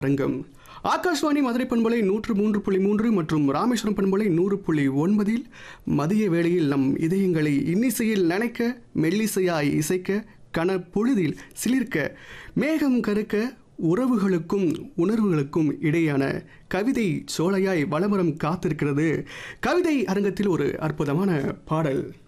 ரங்கம் ஆகாஷ்வாணி மதுரை பண்பலை 103.3 மற்றும் ராமேஸ்வரம் பண்பலை 100.9 மதிய வேளையில் நம் இதயங்களை இன்னிசையில் நனைக்க மெல்லிசையாய் இசைக்க கனப்பொழுதில் சிலிர்க்க மேகம் கருக்க உறவுகளுக்கும் உணர்வுகளுக்கும் இடையான கவிதை சோலையாய் வலமரம் காத்திருக்கிறது. கவிதை அரங்கத்தில் ஒரு அற்புதமான பாடல்.